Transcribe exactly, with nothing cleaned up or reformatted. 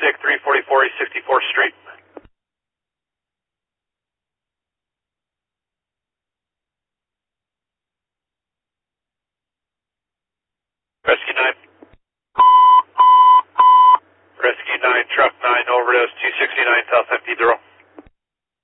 SIG three forty-four East sixty-fourth Street. Rescue nine. Rescue nine, truck nine, overdose two sixty-nine South